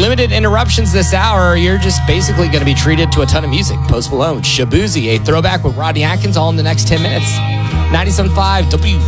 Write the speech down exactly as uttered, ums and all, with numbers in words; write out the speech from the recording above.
limited interruptions this hour. You're just basically going to be treated to a ton of music. Post Malone, Shabuzi, a throwback with Rodney Atkins, all in the next ten minutes. ninety-seven point five W